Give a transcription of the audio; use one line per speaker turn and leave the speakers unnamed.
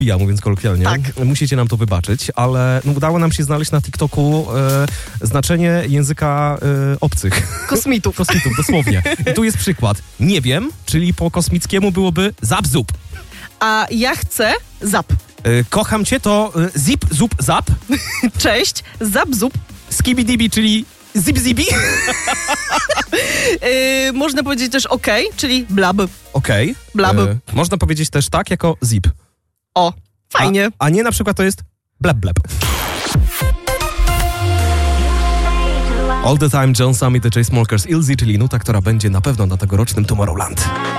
ja mówiąc kolokwialnie.
Tak.
Musicie nam to wybaczyć, ale udało nam się znaleźć na TikToku znaczenie języka obcych.
Kosmitów.
Kosmitów, dosłownie. I tu jest przykład. Nie wiem, czyli po kosmickiemu byłoby zap-zup.
A ja chcę zap.
Kocham cię to zip, zup, zap.
Cześć, zap, zup.
Skibidibi, czyli zip-zibi.
Można powiedzieć też okej, czyli blab.
Okej.
Blab.
Można powiedzieć też tak, jako zip.
O, fajnie.
A nie na przykład to jest blab, blab. All the Time, John Summit, The Chainsmokers, Ilzy, czyli nuta, która będzie na pewno na tegorocznym Tomorrowland.